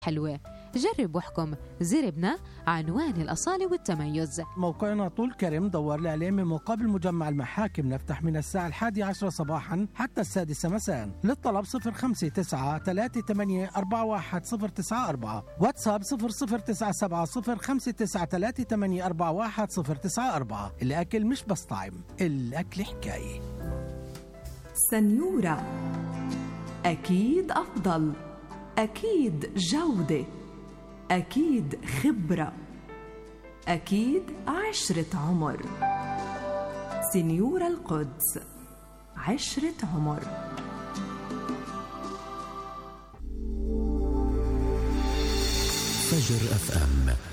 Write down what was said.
حلوة. جرب واحكم، زربنا عنوان الأصالة والتميز. موقعنا طول كرم، دور لي عليه من مقابل مجمع المحاكم. نفتح من الساعة 11 صباحا حتى 6 مساء. للطلب 059-3841-094، واتساب 00970-593-3841-094. الأكل مش بس طعم، الأكل حكاية. سنيورة، أكيد أفضل، أكيد جودة، أكيد خبرة، أكيد عشرة عمر. سنيورة القدس، عشرة عمر. فجر FM